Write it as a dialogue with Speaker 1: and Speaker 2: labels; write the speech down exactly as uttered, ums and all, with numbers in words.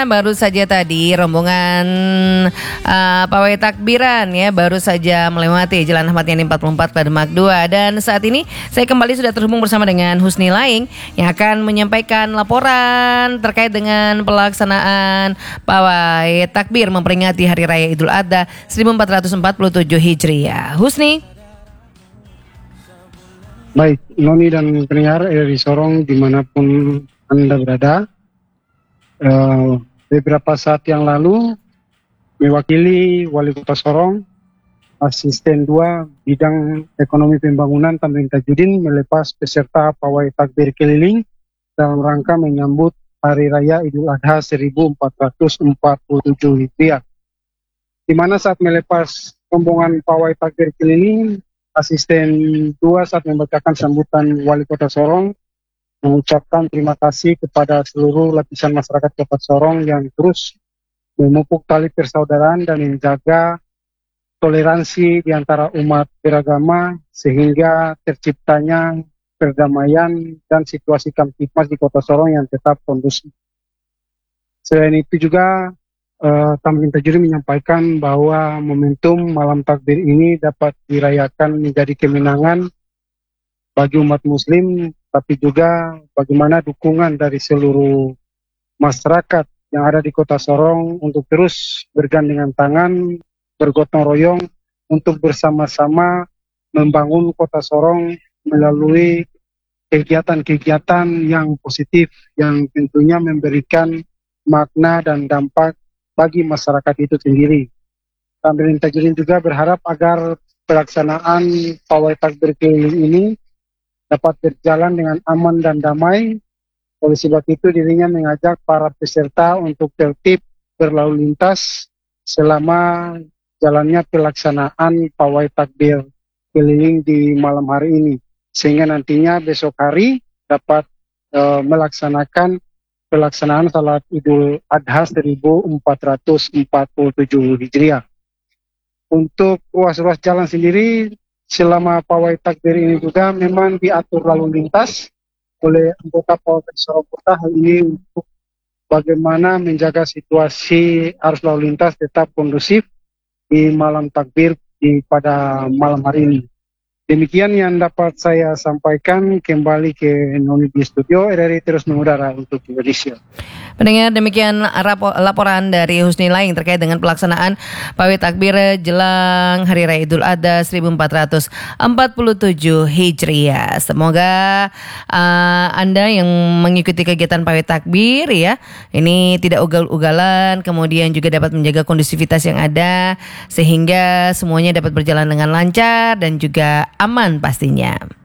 Speaker 1: Baru saja tadi rombongan uh, pawai takbiran ya baru saja melewati Jalan Ahmad Yani empat puluh empat Demak dua, dan saat ini saya kembali sudah terhubung bersama dengan Husni Laing yang akan menyampaikan laporan terkait dengan pelaksanaan pawai takbir memperingati Hari Raya Idul Adha seribu empat ratus empat puluh tujuh Hijriah. Husni.
Speaker 2: Baik, Noni dan pendengar dari Sorong dimanapun Anda berada. Uh, beberapa saat yang lalu mewakili Wali Kota Sorong, Asisten dua Bidang Ekonomi Pembangunan Tamrin Tajudin melepas peserta pawai takbir keliling dalam rangka menyambut Hari Raya Idul Adha seribu empat ratus empat puluh tujuh Hijriah. Di mana saat melepas rombongan pawai takbir keliling, Asisten dua saat membacakan sambutan Wali Kota Sorong mengucapkan terima kasih kepada seluruh lapisan masyarakat Kota Sorong yang terus memupuk tali persaudaraan dan menjaga toleransi di antara umat beragama sehingga terciptanya perdamaian dan situasi kamtipmas di Kota Sorong yang tetap kondusif. Selain itu juga uh, Tamrin Tajudin menyampaikan bahwa momentum malam takbir ini dapat dirayakan menjadi kemenangan bagi umat muslim, tapi juga bagaimana dukungan dari seluruh masyarakat yang ada di Kota Sorong untuk terus bergandengan tangan, bergotong royong untuk bersama-sama membangun Kota Sorong melalui kegiatan-kegiatan yang positif yang tentunya memberikan makna dan dampak bagi masyarakat itu sendiri. Tamrin Tajudin juga berharap agar pelaksanaan pawai takbir keliling ini dapat berjalan dengan aman dan damai. Oleh sebab itu dirinya mengajak para peserta untuk tertib berlalu lintas selama jalannya pelaksanaan pawai takbir keliling di malam hari ini, sehingga nantinya besok hari dapat uh, melaksanakan pelaksanaan salat Idul Adha seribu empat ratus empat puluh tujuh Hijriah. Untuk ruas-ruas jalan sendiri selama pawai takbir ini juga memang diatur lalu lintas oleh anggota Polres Sorong Kota, hal ini untuk bagaimana menjaga situasi arus lalu lintas tetap kondusif di malam takbir di pada malam hari ini. Demikian yang dapat saya sampaikan. Kembali ke Noni di studio, R R I terus mengudara untuk Indonesia.
Speaker 1: Pendengar, demikian laporan dari Husni Laing terkait dengan pelaksanaan pawai takbir jelang Hari Raya Idul Adha seribu empat ratus empat puluh tujuh Hijriah. Semoga uh, Anda yang mengikuti kegiatan pawai takbir ya, ini tidak ugal-ugalan, kemudian juga dapat menjaga kondusivitas yang ada sehingga semuanya dapat berjalan dengan lancar dan juga aman pastinya.